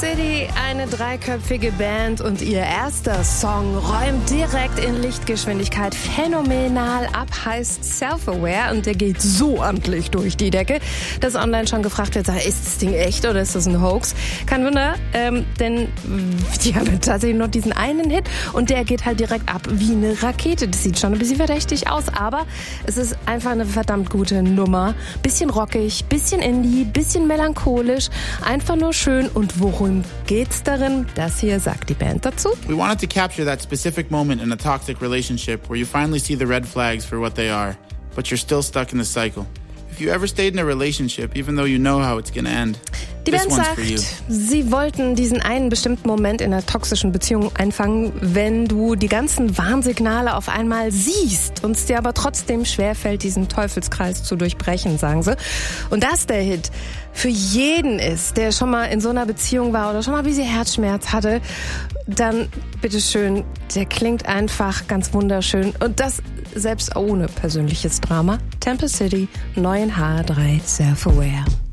City, eine dreiköpfige Band und ihr erster Song räumt direkt in Lichtgeschwindigkeit phänomenal ab, heißt Self-Aware und der geht so amtlich durch die Decke, dass online schon gefragt wird, ist das Ding echt oder ist das ein Hoax? Kein Wunder, denn die haben tatsächlich noch diesen einen Hit und der geht halt direkt ab wie eine Rakete. Das sieht schon ein bisschen verdächtig aus, aber es ist einfach eine verdammt gute Nummer. Bisschen rockig, bisschen indie, bisschen melancholisch, einfach nur schön. Und worum geht's darin? Das hier sagt die Band dazu. We wanted to capture that specific moment in a toxic relationship where you finally see the red flags for what they are, but you're still stuck in the cycle. If you ever stayed in a relationship, even though you know how it's gonna end, die Band sagt, sie wollten diesen einen bestimmten Moment in einer toxischen Beziehung einfangen, wenn du die ganzen Warnsignale auf einmal siehst und es dir aber trotzdem schwerfällt, diesen Teufelskreis zu durchbrechen, sagen sie. Und dass der Hit für jeden ist, der schon mal in so einer Beziehung war oder schon mal ein bisschen Herzschmerz hatte, dann bitteschön, der klingt einfach ganz wunderschön und das selbst ohne persönliches Drama. Temple City, neu in H3, Self-Aware.